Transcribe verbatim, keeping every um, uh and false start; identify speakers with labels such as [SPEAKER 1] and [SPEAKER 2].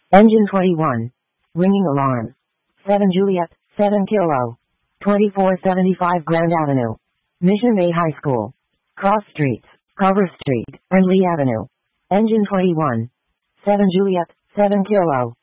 [SPEAKER 1] Engine twenty-one. Ringing alarm. seven Juliet, seven Kilo. twenty-four seventy-five Grand Avenue. Mission Bay High School. Cross Streets, Carver Street, and Lee Avenue. Engine twenty-one. seven Juliet, seven Kilo.